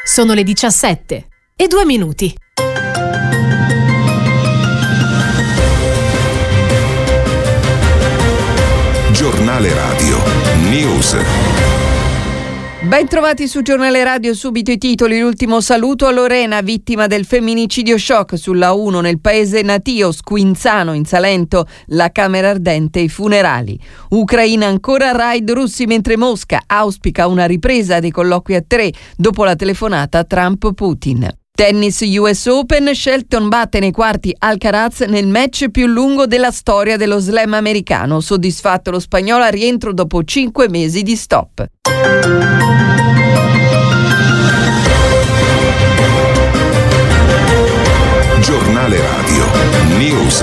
Sono le 17:02. Giornale Radio News. Ben trovati su Giornale Radio, subito i titoli. L'ultimo saluto a Lorena, vittima del femminicidio shock sulla 1 nel paese natio, Squinzano in Salento, la camera ardente e i funerali. Ucraina ancora, raid russi, mentre Mosca auspica una ripresa dei colloqui a 3 dopo la telefonata Trump-Putin. Tennis US Open, Shelton batte nei quarti Alcaraz nel match più lungo della storia dello slam americano. Soddisfatto lo spagnolo a rientro dopo 5 mesi di stop. Giornale Radio News.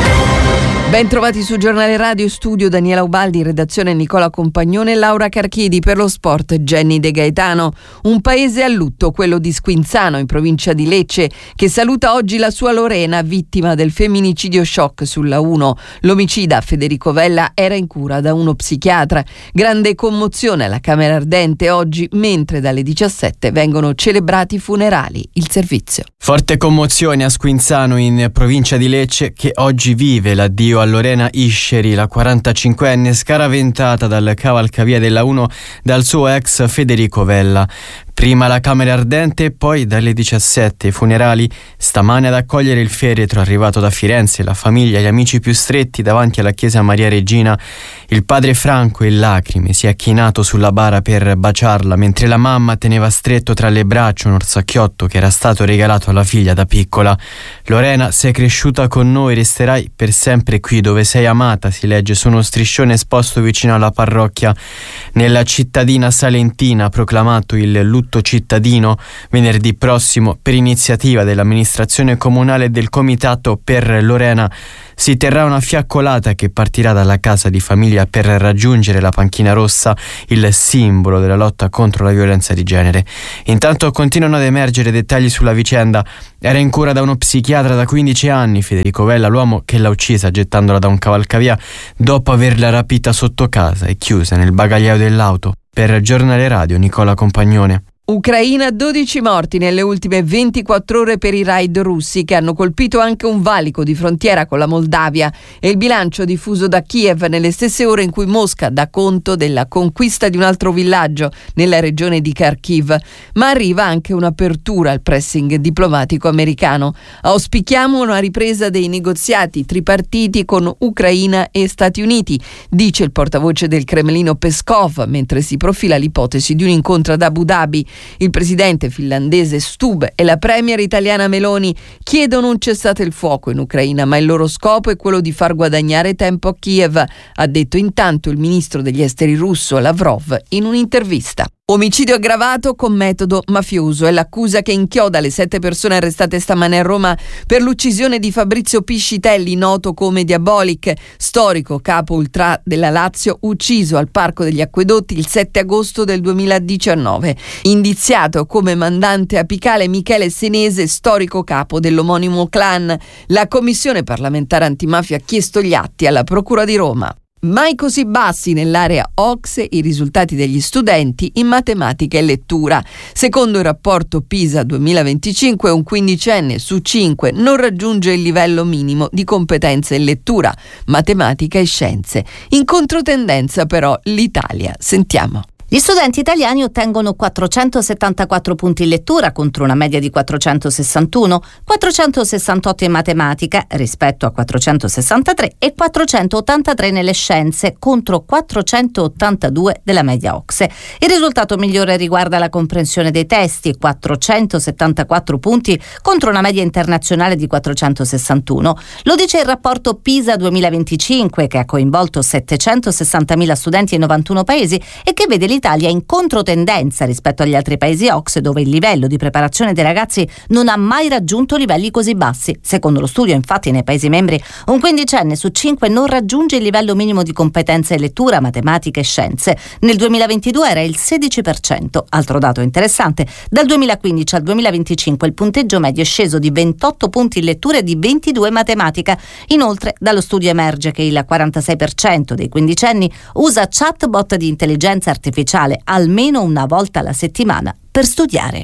Ben trovati su Giornale Radio, studio Daniela Ubaldi, redazione Nicola Compagnone e Laura Carchidi, per lo sport Jenny De Gaetano. Un paese a lutto, quello di Squinzano in provincia di Lecce, che saluta oggi la sua Lorena, vittima del femminicidio shock sulla 1. L'omicida, Federico Vella, era in cura da uno psichiatra. Grande commozione alla camera ardente oggi, mentre dalle 17 vengono celebrati i funerali. Il servizio. Forte commozione a Squinzano in provincia di Lecce, che oggi vive l'addio a Lorena Isceri, la 45enne scaraventata dal cavalcavia della 1 dal suo ex Federico Vella. Prima la camera ardente e poi dalle 17 i funerali. Stamane ad accogliere il feretro arrivato da Firenze, la famiglia e gli amici più stretti davanti alla chiesa Maria Regina. Il padre Franco in lacrime si è chinato sulla bara per baciarla, mentre la mamma teneva stretto tra le braccia un orsacchiotto che era stato regalato alla figlia da piccola. Lorena, sei cresciuta con noi, resterai per sempre qui dove sei amata, si legge su uno striscione esposto vicino alla parrocchia. Nella cittadina salentina, proclamato il lutto cittadino venerdì prossimo per iniziativa dell'amministrazione comunale e del comitato per Lorena. Si terrà una fiaccolata che partirà dalla casa di famiglia per raggiungere la panchina rossa, il simbolo della lotta contro la violenza di genere. Intanto continuano ad emergere dettagli sulla vicenda. Era in cura da uno psichiatra da 15 anni, Federico Vella, l'uomo che l'ha uccisa gettandola da un cavalcavia dopo averla rapita sotto casa e chiusa nel bagagliaio dell'auto. Per Giornale Radio, Nicola Compagnone. Ucraina, 12 morti nelle ultime 24 ore per i raid russi che hanno colpito anche un valico di frontiera con la Moldavia, e il bilancio diffuso da Kiev nelle stesse ore in cui Mosca dà conto della conquista di un altro villaggio nella regione di Kharkiv. Ma arriva anche un'apertura al pressing diplomatico americano. Auspichiamo una ripresa dei negoziati tripartiti con Ucraina e Stati Uniti, dice il portavoce del Cremlino Peskov, mentre si profila l'ipotesi di un incontro ad Abu Dhabi. Il presidente finlandese Stubb e la premier italiana Meloni chiedono un cessate il fuoco in Ucraina, ma il loro scopo è quello di far guadagnare tempo a Kiev, ha detto intanto il ministro degli esteri russo Lavrov in un'intervista. Omicidio aggravato con metodo mafioso è l'accusa che inchioda le 7 persone arrestate stamane a Roma per l'uccisione di Fabrizio Piscitelli, noto come Diabolic, storico capo ultra della Lazio, ucciso al Parco degli Acquedotti il 7 agosto del 2019. Indiziato come mandante apicale Michele Senese, storico capo dell'omonimo clan. La Commissione parlamentare antimafia ha chiesto gli atti alla Procura di Roma. Mai così bassi nell'area OCSE i risultati degli studenti in matematica e lettura. Secondo il rapporto PISA 2025, un 15enne su 5 non raggiunge il livello minimo di competenza in lettura, matematica e scienze. In controtendenza però l'Italia. Sentiamo. Gli studenti italiani ottengono 474 punti in lettura contro una media di 461, 468 in matematica rispetto a 463 e 483 nelle scienze contro 482 della media OCSE. Il risultato migliore riguarda la comprensione dei testi, 474 punti contro una media internazionale di 461. Lo dice il rapporto PISA 2025, che ha coinvolto 760.000 studenti in 91 paesi e che vede l'Italia in controtendenza rispetto agli altri paesi OCSE, dove il livello di preparazione dei ragazzi non ha mai raggiunto livelli così bassi. Secondo lo studio, infatti, nei paesi membri un 15enne su 5 non raggiunge il livello minimo di competenza in lettura, matematica e scienze. Nel 2022 era il 16%. Altro dato interessante: dal 2015 al 2025 il punteggio medio è sceso di 28 punti in lettura e di 22 in matematica. Inoltre, dallo studio emerge che il 46% dei quindicenni usa chatbot di intelligenza artificiale almeno una volta alla settimana per studiare.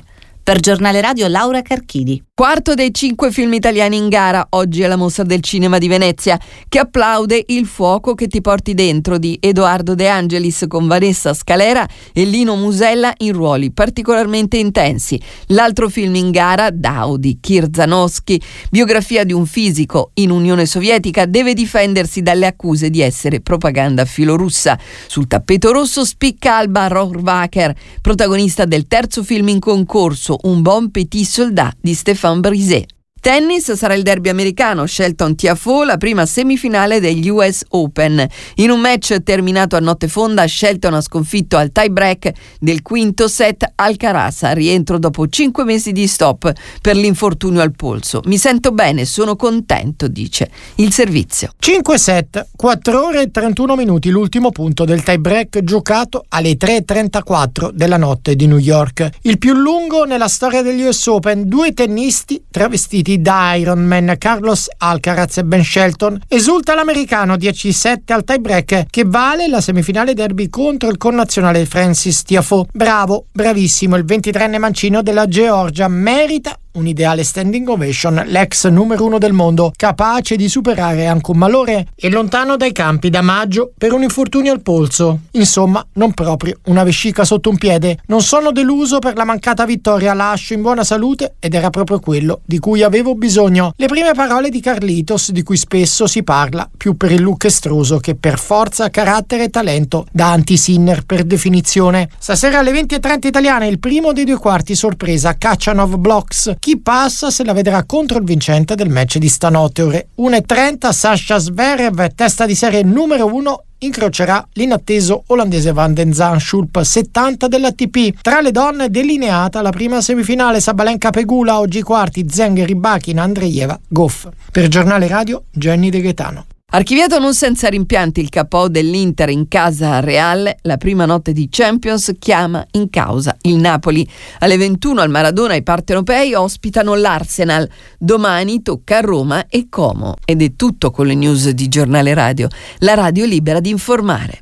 Per Giornale Radio Laura Carchidi. Quarto dei 5 film italiani in gara oggi alla Mostra del Cinema di Venezia, che applaude Il fuoco che ti porti dentro di Edoardo De Angelis con Vanessa Scalera e Lino Musella in ruoli particolarmente intensi. L'altro film in gara, Dao di Kirzanowski, biografia di un fisico in Unione Sovietica, deve difendersi dalle accuse di essere propaganda filorussa. Sul tappeto rosso spicca Alba Rohrwacher, protagonista del terzo film in concorso, Un bon petit soldat di Stéphane Brisé. Tennis, sarà il derby americano, Shelton Tiafoe, la prima semifinale degli US Open. In un match terminato a notte fonda, Shelton ha sconfitto al tie break del quinto set Alcaraz, a rientro dopo 5 mesi di stop per l'infortunio al polso. Mi sento bene, sono contento, dice il servizio. 5 set, 4 ore e 31 minuti, l'ultimo punto del tie break giocato alle 3:34 della notte di New York. Il più lungo nella storia degli US Open, 2 tennisti travestiti da Ironman, Carlos Alcaraz e Ben Shelton. Esulta l'americano 10-7 al tie break che vale la semifinale derby contro il connazionale Francis Tiafoe. Bravo, bravissimo, il 23enne mancino della Georgia merita un ideale standing ovation, l'ex numero 1 del mondo, capace di superare anche un malore e lontano dai campi da maggio per un infortunio al polso. Insomma, non proprio una vescica sotto un piede. Non sono deluso per la mancata vittoria, lascio in buona salute ed era proprio quello di cui avevo bisogno. Le prime parole di Carlitos, di cui spesso si parla più per il look estroso che per forza, carattere e talento da anti-Sinner per definizione. Stasera alle 20:30 italiane il primo dei 2 quarti sorpresa, Khachanov Blocks. Chi passa se la vedrà contro il vincente del match di stanotte. Ore 1:30 Sasha Zverev, testa di serie numero 1, incrocerà l'inatteso olandese Van den Zandschulp, 70 dell'ATP. Tra le donne delineata la prima semifinale, Sabalenka Pegula, oggi quarti, Zeng, Rybakina, Andreeva, Goff. Per Giornale Radio Jenny De Gaetano. Archiviato non senza rimpianti il KO dell'Inter in casa a Real, la prima notte di Champions chiama in causa il Napoli. Alle 21 al Maradona i partenopei ospitano l'Arsenal. Domani tocca a Roma e Como. Ed è tutto con le news di Giornale Radio, la radio libera di informare.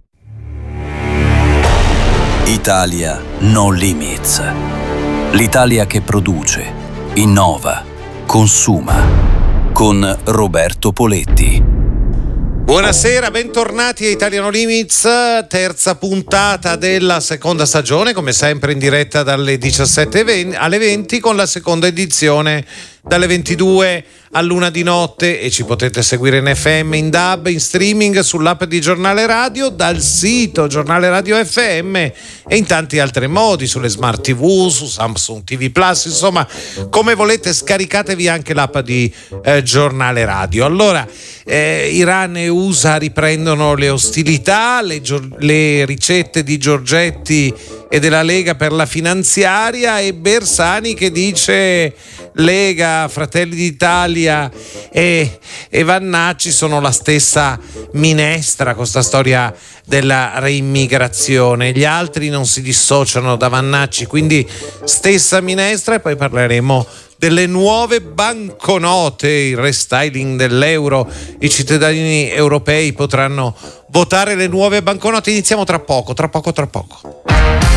Italia No Limits. L'Italia che produce, innova, consuma. Con Roberto Poletti. Buonasera, bentornati a Italia No Limits, terza puntata della seconda stagione, come sempre in diretta dalle 17 alle 20 con la seconda edizione dalle 22 all'1 di notte e ci potete seguire in FM, in DAB, in streaming, sull'app di Giornale Radio, dal sito Giornale Radio FM e in tanti altri modi, sulle Smart TV, su Samsung TV Plus, insomma, come volete scaricatevi anche l'app di Giornale Radio. Allora, Iran e USA riprendono le ostilità, le ricette di Giorgetti e della Lega per la finanziaria e Bersani che dice Lega, Fratelli d'Italia e Vannacci sono la stessa minestra con sta storia della reimmigrazione. Gli altri non si dissociano da Vannacci, quindi stessa minestra. E poi parleremo delle nuove banconote, il restyling dell'euro. I cittadini europei potranno votare le nuove banconote. Iniziamo tra poco.